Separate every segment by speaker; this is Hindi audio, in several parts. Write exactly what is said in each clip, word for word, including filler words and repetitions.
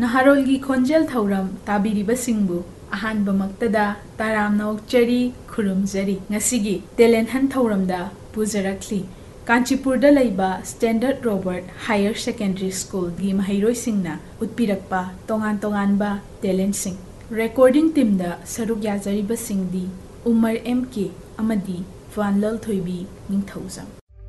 Speaker 1: Naharolgi khonjel thauram tabiribasingbu ahanbamaktada taramna okchari khurumjari ngasigi talent hunt thauramda pujarakli Kanchipurda laiba Standard Robert Higher Secondary School gi mahairoi singna utpirakpa tongan tongan ba talent sing recording team da saruk yazariba singdi Umar M K amadi Vanlal Thoibi Ningthauzam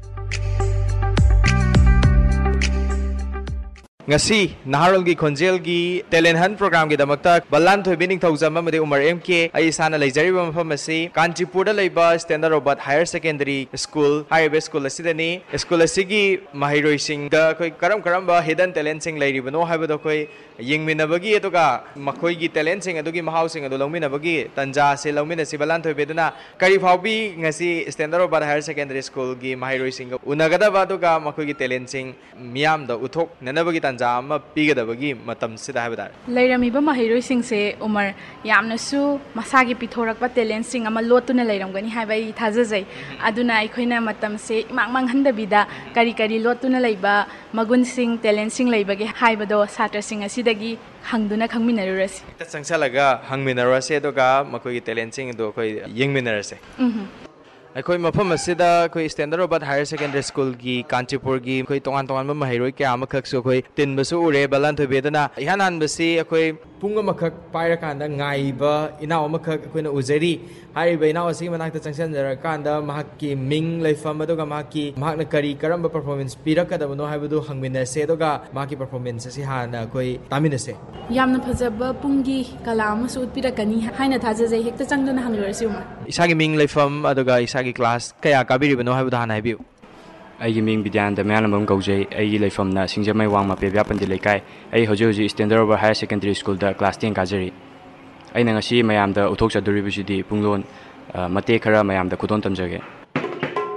Speaker 2: ngasi Naharolgi Khonjelgi Talent Hunt program gi damakta Ballan Thoibi Ningthauzam amadi Umar M K ai sana leijariba mafam asi Kanchipurda laiba Standard Robert Higher Secondary School higher school asidani school asigi mahairoi sing da koi karam karam ba hidden talent sing lairibano habado koi yingminabagi etuga makhoi gi talent sing adugi mahau sing adu longminabagi tanja se longmina si Ballan Thoibi duna kari phaubi ngasi Standard Robert Higher Secondary School gi mahairoi sing unagada ba aduga makhoi gi talent sing miyam da uthok nanabagi Jama pigadabagi matam sida habadar
Speaker 1: lairamiba mahairoi singse Umar yamnasu masagi pithorakpa talent sing ama lotuna lairamgani haibai thajajai aduna aikoina matam se imangmang handabida kari kari lotuna laiba magun sing talent sing laibagi haibado satra sing asidagi hangduna khangminarurasi
Speaker 2: ta changsalaga hangminarase doga makoi talent sing do koi yengminarase अखोई मफम असिदा कोई standard Robert higher secondary school की कांचीपुर की कोई तोंगान तोंगान बम माहिरोई क्या अमखक सो कोई तिन बसु उरे बलान थोबेदना इहान हान बसी अखोई पुंग अमखक पाइरा कांदा ngaइबा इनाव अमखक अखोइना उजरी हारिबा इनाव असि मनाक चंगसन जरा कांदा महकी मिंग लेफम अदुगा महकी महकना करी करम परफॉर्मेंस पिरकदबनो हाइबदु हंगमिनसे अदुगा महकी परफॉर्मेंस असि हाना कोई तामिनसे यामना फजबा पुंगी कला अमसु उत्पिरकनी हाइना थाजजै हेक्ता चंगदना हंगरसि उमा इसागी मिंग लेफम अदुगा इसागी क्लास कया काबिरिबनो हाइबदु हाना हाइबिउ
Speaker 3: ꯑꯩꯒꯤ ꯃꯤꯡ ꯕꯤꯗ꯭ꯌꯥꯅꯟꯗ ꯃꯌꯥꯝꯂꯝꯕꯝ ꯀꯧꯖꯩ ꯑꯩꯒꯤ ꯂꯩꯐꯝꯅ ꯁꯤꯡꯖꯃꯩ ꯋꯥꯡꯃ ꯄꯦꯕ꯭ꯌꯥꯄꯟꯗꯤ ꯂꯩꯀꯥꯏ ꯑꯩ ꯍꯧꯖꯤꯛ ꯍꯧꯖꯤꯛ ꯁ꯭ꯇꯦꯟꯗꯔꯗ ꯔꯣꯕꯔꯠ ꯍꯥꯌꯔ ꯁꯦꯀꯦꯟꯗꯔꯤ ꯁ꯭ꯀꯨꯜꯗ ꯀ꯭ꯂꯥꯁ ꯇꯦꯟ ꯀꯥꯖꯔꯤ ꯑꯩꯅ ꯉꯁꯤ ꯃꯌꯥꯝꯗ ꯎꯠꯊꯣꯛꯆꯗꯣꯔꯤꯕꯁꯤꯗꯤ ꯄꯨꯡꯂꯣꯟ ꯃꯇꯦꯛ ꯈꯔ ꯃꯌꯥꯝꯗ ꯈꯨꯗꯣꯟ ꯇꯝꯖꯒꯦ